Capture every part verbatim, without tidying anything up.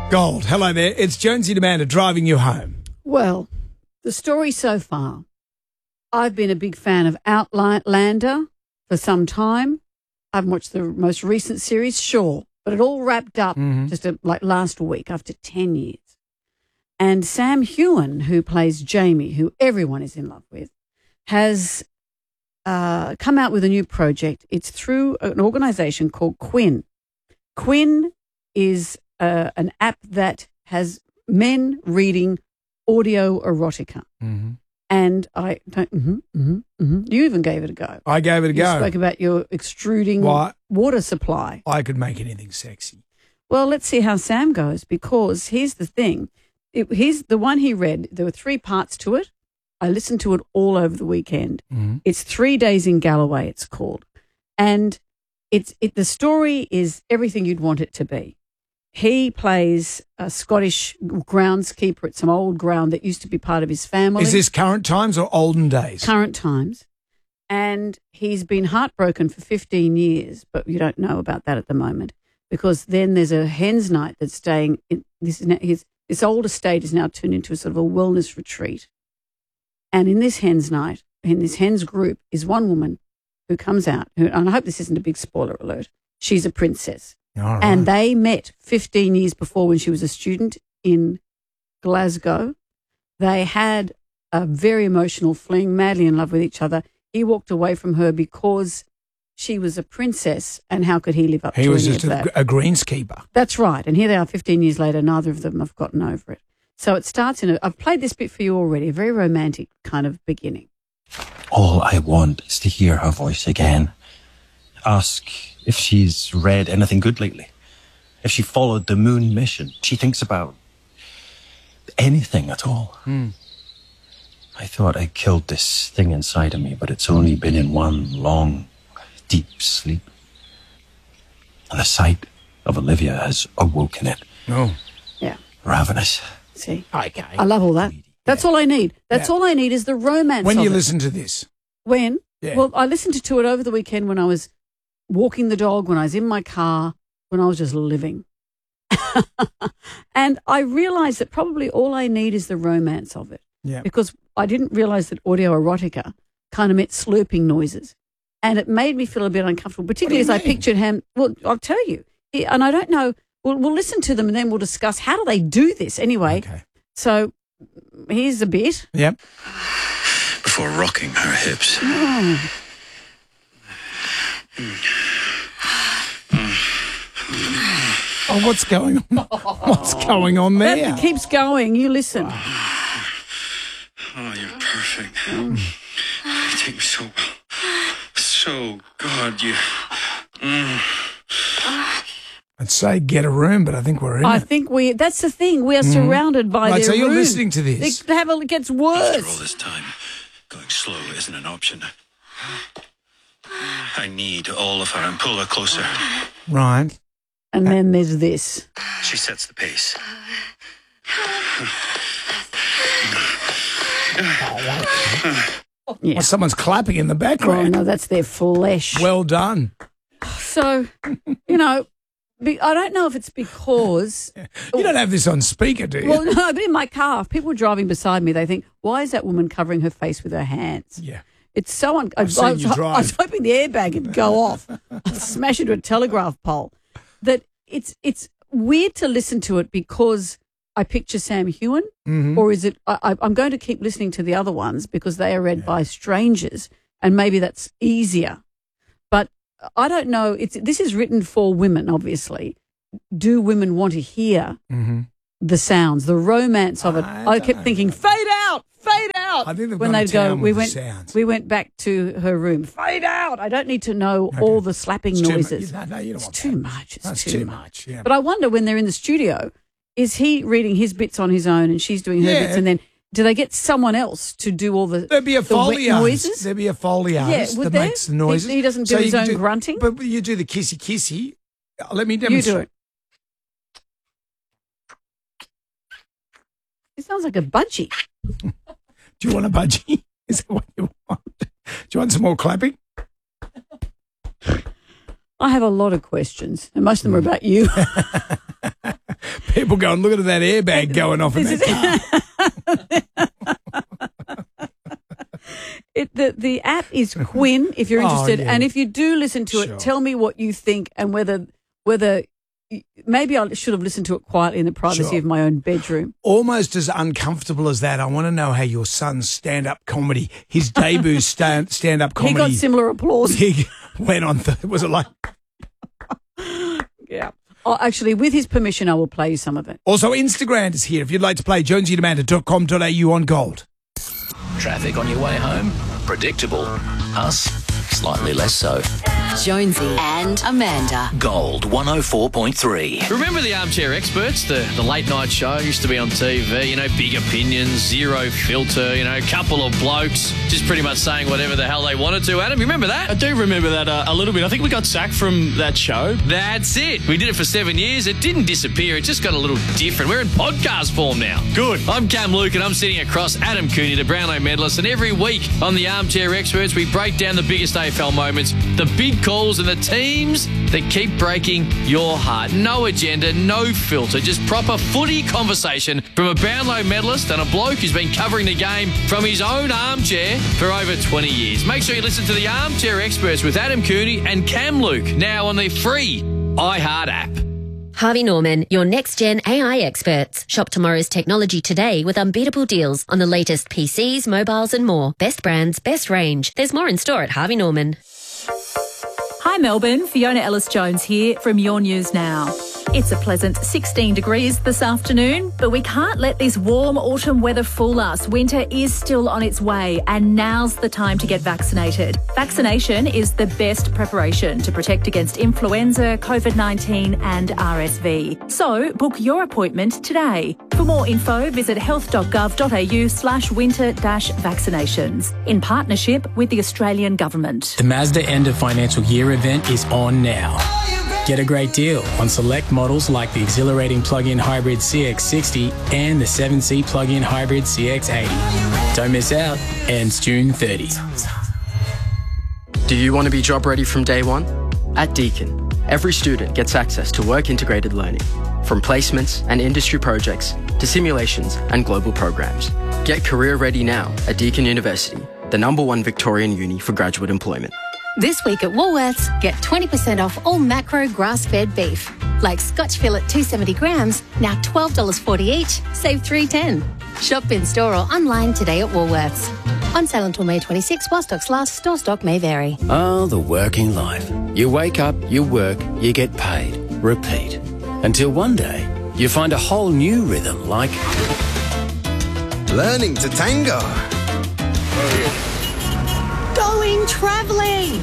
Gold. Hello there. It's Jonesy and Amanda driving you home. Well, the story so far, I've been a big fan of Outlander for some time. I haven't watched the most recent series, sure, but it all wrapped up Mm-hmm. just a, like last week after ten years. And Sam Heughan, who plays Jamie, who everyone is in love with, has uh, come out with a new project. It's through an organisation called Quinn. Quinn is uh, an app that has men reading audio erotica. Mm-hmm. And I don't, mm-hmm, mm-hmm, mm-hmm. You even gave it a go. I gave it a You go. spoke about your extruding What? water supply. I could make anything sexy. Well, let's see how Sam goes, because here's the thing. It, here's the one he read. There were three parts to it. I listened to it all over the weekend. Mm-hmm. It's Three Days in Galloway, it's called. And it's it. the story is everything you'd want it to be. He plays a Scottish groundskeeper at some old ground that used to be part of his family. Is this current times or olden days? Current times. And he's been heartbroken for fifteen years, but you don't know about that at the moment, because then there's a hen's night that's staying in this is now, his this old estate is now turned into a sort of a wellness retreat. And in this hen's night, in this hen's group, is one woman who comes out, who, and I hope this isn't a big spoiler alert, she's a princess. All right. And they met fifteen years before when she was a student in Glasgow. They had a very emotional fling, madly in love with each other. He walked away from her because she was a princess, and how could he live up he to was any just of a, that? a greenskeeper. That's right. And here they are fifteen years later, neither of them have gotten over it. So it starts in a, I've played this bit for you already, a very romantic kind of beginning. All I want is to hear her voice again. Ask if she's read anything good lately. If she followed the moon mission. She thinks about anything at all. Hmm. I thought I killed this thing inside of me, but it's only been in one long, deep sleep. And the sight of Olivia has awoken it. Oh. Yeah. Ravenous. See? Okay. I love all that. That's all I need. That's Yeah. all I need is the romance When of you it. listen to this. When? Yeah. Well, I listened to it over the weekend when I was walking the dog, when I was in my car, when I was just living. And I realised that probably all I need is the romance of it. Yeah. Because I didn't realise that audio erotica kind of meant slurping noises. And it made me feel a bit uncomfortable, particularly as you I mean? pictured him. Well, I'll tell you. He- And I don't know. We'll, we'll listen to them and then we'll discuss how do they do this anyway. Okay. So here's a bit. Yep. Before rocking her hips. Oh. Oh, what's going on? What's going on there? That keeps going. You listen. Oh, you're perfect. You take me so well. So good. You. Mm. I'd say get a room, but I think we're in I it. think we, that's the thing. We are surrounded by Right, their so you're room. listening to this. They have a, it gets After all worse. this time, going slow isn't an option. I need all of her and pull her closer. Right. And then there's this. She sets the pace. Yeah. Well, someone's clapping in the Oh, background. no, that's their flesh. Well done. So, you know, be, I don't know if it's because, You don't have this on speaker, do you? well, no, but in my car, if people are driving beside me, they think, why is that woman covering her face with her hands? yeah. It's so un- I, I've seen I was, you I drive. was hoping the airbag would go off, I'd smash into a telegraph pole. That it's it's weird to listen to it because I picture Sam Heughan, Mm-hmm. or is it? I, I- I'm going to keep listening to the other ones because they are read by strangers, and maybe that's easier. But I don't know. It's this is written for women, obviously. Do women want to hear Mm-hmm. the sounds, the romance of it? I I, kept don't thinking, fade out, fade out. I think they've when gone they'd to go, town we with the went, sounds. we went back to her room. Fade out. I don't need to know all the slapping It's too mu- noises. No, no, you don't it's want too that. much. It's That's too, too much. much, yeah. But I wonder when they're in the studio, is he reading his bits on his own and she's doing her Yeah. bits, and then do they get someone else to do all the There'd be a the wet Foley artist. noises? There'd be a Foley artist would that there? makes the He- noises. he doesn't do you his can own grunting? But you do the kissy kissy. Uh, Let me You demonstrate. do it. It sounds like a budgie. Do you want a budgie? Is that what you want? Do you want some more clapping? I have a lot of questions, and most of them are about you. people going, look at that airbag going off in that car. It, the, the app is Quinn, if you're interested. Oh, yeah. And if you do listen to it, Sure. tell me what you think and whether whether maybe I should have listened to it quietly in the privacy Sure. of my own bedroom. Almost as uncomfortable as that, I want to know how your son's stand-up comedy, his debut stand, stand-up comedy. He got similar applause. He went on. Th- was it like? Yeah. Oh, actually, with his permission, I will play you some of it. Also, Instagram is here. If you'd like to play, jonesy and amanda dot com dot a u on Gold. Traffic on your way home? Predictable. Us? Slightly less so. Jonesy and Amanda. Gold one oh four point three. Remember the Armchair Experts, the, the late night show used to be on T V, you know, big opinions, zero filter, you know, a couple of blokes just pretty much saying whatever the hell they wanted to. Adam, you remember that? I do remember that uh, a little bit. I think we got sacked from that show. That's it. We did it for seven years. It didn't disappear. It just got a little different. We're in podcast form now. Good. I'm Cam Luke and I'm sitting across Adam Cooney, the Brownlow medalist, and every week on the Armchair Experts, we break down the biggest A F L moments, the big calls and the teams that keep breaking your heart. No agenda, no filter, just proper footy conversation from a Brownlow medalist and a bloke who's been covering the game from his own armchair for over twenty years. Make sure you listen to the Armchair Experts with Adam Cooney and Cam Luke now on the free iHeart app. Harvey Norman, your next-gen A I experts. Shop tomorrow's technology today with unbeatable deals on the latest P Cs, mobiles and more. Best brands, best range. There's more in store at Harvey Norman. Hi Melbourne, Fiona Ellis-Jones here from Your News Now. It's a pleasant sixteen degrees this afternoon, but we can't let this warm autumn weather fool us. Winter is still on its way and now's the time to get vaccinated. Vaccination is the best preparation to protect against influenza, COVID nineteen and R S V. So book your appointment today. For more info, visit health dot gov dot a u slash winter dash vaccinations in partnership with the Australian Government. The Mazda End of Financial Year event is on now. Get a great deal on select models like the exhilarating plug-in hybrid C X sixty and the seven-seat plug-in hybrid C X eighty. Don't miss out. Ends June thirtieth. Do you want to be job ready from day one? At Deakin, every student gets access to work-integrated learning, from placements and industry projects to simulations and global programs. Get career ready now at Deakin University, the number one Victorian uni for graduate employment. This week at Woolworths, get twenty percent off all macro grass-fed beef. Like Scotch fillet two hundred seventy grams, now twelve dollars forty each, save three dollars ten. Shop in store or online today at Woolworths. On sale until May twenty-sixth, while stocks last, store stock may vary. Oh, the working life. You wake up, you work, you get paid. Repeat. Until one day, you find a whole new rhythm like... learning to tango. Going travelling.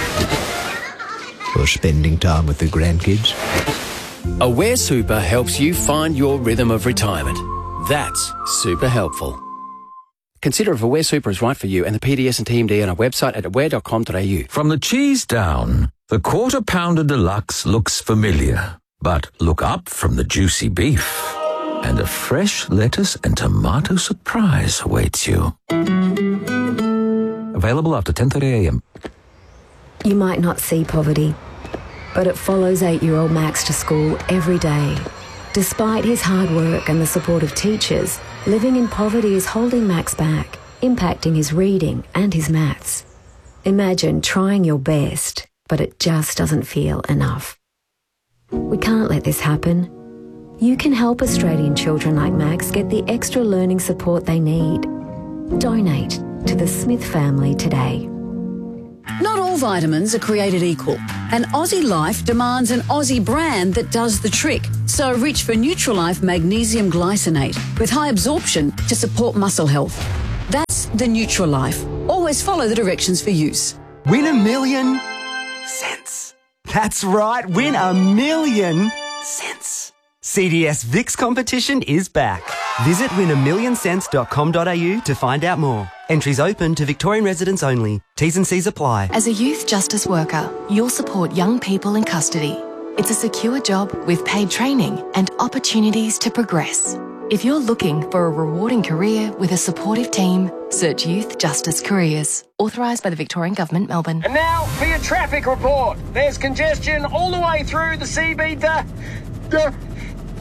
Or spending time with the grandkids. Aware Super helps you find your rhythm of retirement. That's super helpful. Consider if Aware Super is right for you and the P D S and T M D on our website at aware dot com dot a u. From the cheese down, the Quarter Pounder Deluxe looks familiar. But look up from the juicy beef, and a fresh lettuce and tomato surprise awaits you. Available after ten thirty a m. You might not see poverty, but it follows eight-year-old Max to school every day. Despite his hard work and the support of teachers, living in poverty is holding Max back, impacting his reading and his maths. Imagine trying your best, but it just doesn't feel enough. We can't let this happen. You can help Australian children like Max get the extra learning support they need. Donate to the Smith family today. Not all vitamins are created equal, and Aussie Life demands an Aussie brand that does the trick. So reach for Nutrilife Magnesium Glycinate with high absorption to support muscle health. That's the Nutrilife. Always follow the directions for use. Win a million cents. That's right, win a million cents. C D S Vix competition is back. Visit win a million cents dot com dot a u to find out more. Entries open to Victorian residents only. T's and C's apply. As a youth justice worker, you'll support young people in custody. It's a secure job with paid training and opportunities to progress. If you're looking for a rewarding career with a supportive team, search Youth Justice Careers. Authorised by the Victorian Government, Melbourne. And now for your traffic report. There's congestion all the way through the C B D. D- D-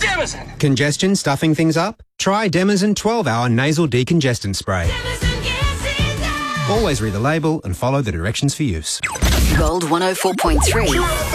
Demazin! Congestion stuffing things up? Try Demazin twelve hour nasal decongestant spray. Always read the label and follow the directions for use. Gold one oh four point three.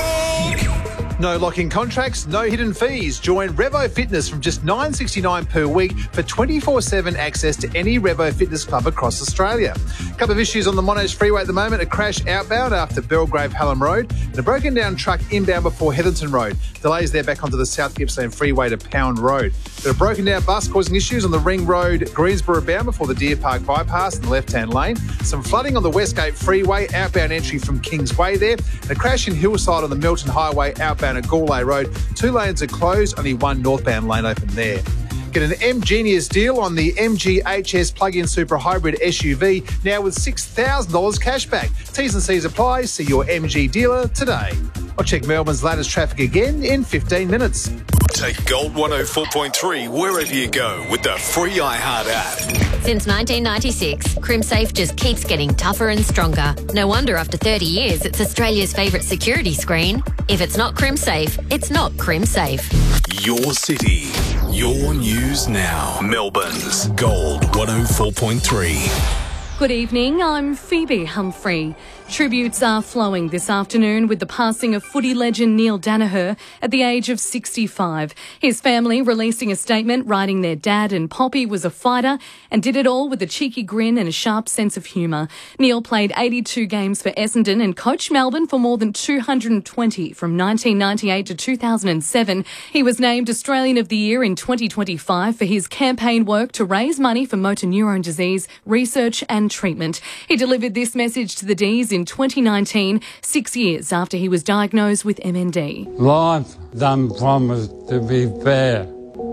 No lock-in contracts, no hidden fees. Join Revo Fitness from just nine dollars sixty-nine per week for twenty-four seven access to any Revo Fitness club across Australia. A couple of issues on the Monash Freeway at the moment. A crash outbound after Belgrave Hallam Road and a broken down truck inbound before Heatherton Road. Delays there back onto the South Gippsland Freeway to Pound Road. Got a broken down bus causing issues on the Ring Road Greensboro bound before the Deer Park bypass in the left-hand lane. Some flooding on the Westgate Freeway, outbound entry from Kings Way there. And a crash in Hillside on the Milton Highway, outbound at Galley Road. Two lanes are closed, only one northbound lane open there. Get an M-Genius deal on the M G H S plug-in super hybrid S U V now with six thousand dollars cash back. T's and C's apply. See your M G dealer today. I'll check Melbourne's latest traffic again in fifteen minutes. Take Gold one oh four point three wherever you go with the free iHeart app. Since nineteen ninety-six, CrimSafe just keeps getting tougher and stronger. No wonder after thirty years, it's Australia's favourite security screen. If it's not CrimSafe, it's not CrimSafe. Your city, your news now. Melbourne's Gold one oh four point three. Good evening, I'm Phoebe Humphrey. Tributes are flowing this afternoon with the passing of footy legend Neil Daniher at the age of sixty-five. His family releasing a statement writing their dad and Poppy was a fighter and did it all with a cheeky grin and a sharp sense of humour. Neil played eighty-two games for Essendon and coached Melbourne for more than two hundred twenty from nineteen ninety-eight to two thousand seven. He was named Australian of the Year in twenty twenty-five for his campaign work to raise money for motor neurone disease research and treatment. He delivered this message to the D's in twenty nineteen, six years after he was diagnosed with M N D. Life don't promise to be fair.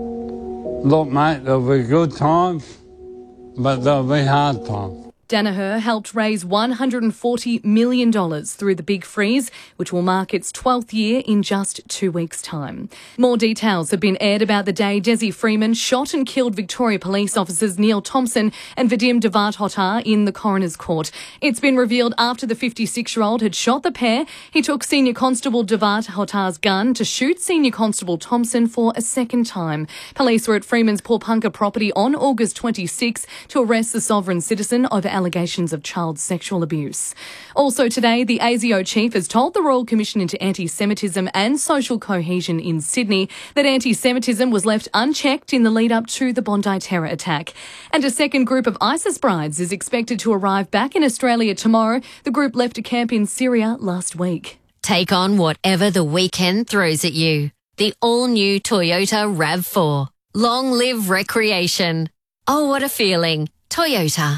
Look, mate, there'll be good times, but there'll be hard times. Daniher helped raise one hundred forty million dollars through the Big Freeze, which will mark its twelfth year in just two weeks' time. More details have been aired about the day Desi Freeman shot and killed Victoria Police officers Neil Thompson and Vadim Devat-Hotar in the coroner's court. It's been revealed after the fifty-six-year-old had shot the pair, he took Senior Constable Devat-Hotar's gun to shoot Senior Constable Thompson for a second time. Police were at Freeman's Paulpunka property on August twenty-sixth to arrest the sovereign citizen over allegations of child sexual abuse. Also today, the A S I O chief has told the Royal Commission into Anti-Semitism and Social Cohesion in Sydney that anti-Semitism was left unchecked in the lead-up to the Bondi terror attack. And a second group of ISIS brides is expected to arrive back in Australia tomorrow. The group left a camp in Syria last week. Take on whatever the weekend throws at you. The all-new Toyota RAV four. Long live recreation. Oh, what a feeling. Toyota.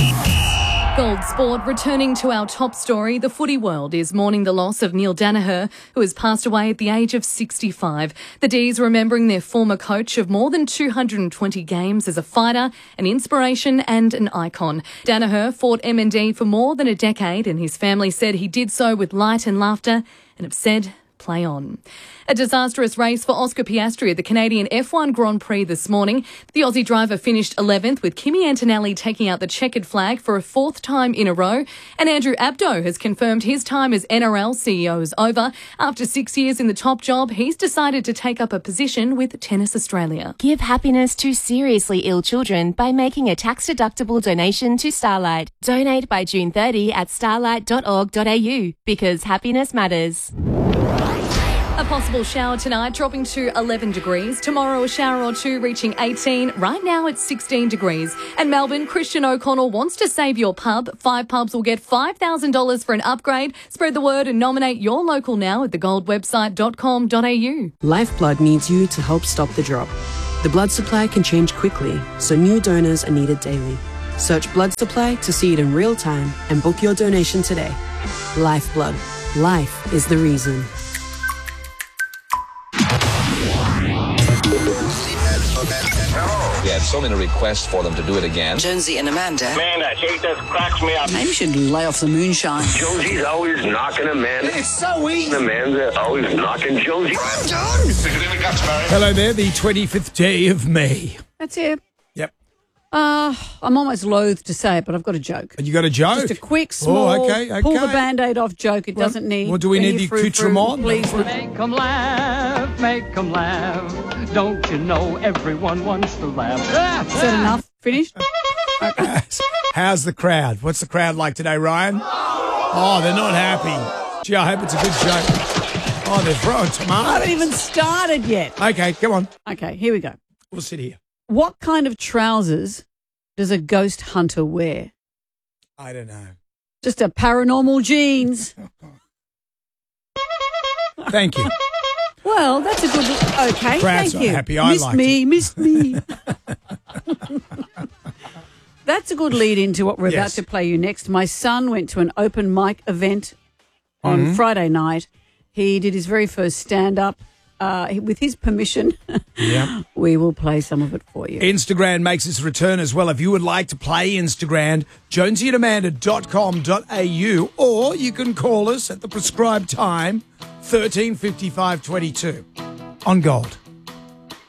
Gold Sport, returning to our top story, the footy world is mourning the loss of Neil Daniher, who has passed away at the age of sixty-five. The D's remembering their former coach of more than two hundred twenty games as a fighter, an inspiration and an icon. Daniher fought M N D for more than a decade and his family said he did so with light and laughter and have said, play on. A disastrous race for Oscar Piastri at the Canadian F one Grand Prix this morning. The Aussie driver finished eleventh with Kimi Antonelli taking out the checkered flag for a fourth time in a row. And Andrew Abdo has confirmed his time as N R L C E O is over. After six years in the top job, he's decided to take up a position with Tennis Australia. Give happiness to seriously ill children by making a tax-deductible donation to Starlight. Donate by June thirtieth at starlight dot org dot a u because happiness matters. A possible shower tonight, dropping to eleven degrees. Tomorrow, a shower or two, reaching eighteen. Right now, it's sixteen degrees. And Melbourne, Christian O'Connell wants to save your pub. Five pubs will get five thousand dollars for an upgrade. Spread the word and nominate your local now at the gold website dot com dot a u. Lifeblood needs you to help stop the drop. The blood supply can change quickly, so new donors are needed daily. Search blood supply to see it in real time and book your donation today. Lifeblood. Life is the reason. We had so many requests for them to do it again. Jonesy and Amanda. Man, that shit just cracks me up. Maybe you should lay off the moonshine. Jonesy's always knocking Amanda. It's so easy. Amanda always knocking Jonesy. I'm done. Hello there, the twenty-fifth day of May. That's it. Yep. Uh, I'm almost loath to say it, but I've got a joke. You got a joke? Just a quick, small, oh, okay, okay. pull the Band-Aid off joke. It Well, doesn't need well, do we any need the frou-frou. accoutrement? Please. Make 'em laugh, make 'em laugh. Don't you know everyone wants to laugh? Is that enough? Finished? How's the crowd? What's the crowd like today, Ryan? Oh, they're not happy. Gee, I hope it's a good joke. Oh, they're throwing I tomatoes. haven't even started yet. Okay, come on. Okay, here we go. We'll sit here. What kind of trousers does a ghost hunter wear? I don't know. Just a paranormal jeans. Thank you. Well, that's a good. Okay, Crowd's thank not you. happy. I missed liked me, it. missed me. That's a good lead into what we're about Yes. to play you next. My son went to an open mic event on Mhm. Friday night. He did his very first stand-up. Uh, with his permission, Yeah. we will play some of it for you. Instagram makes its return as well. If you would like to play Instagram, jonesy and amanda dot com dot a u, or you can call us at the prescribed time, thirteen fifty-five twenty-two on Gold.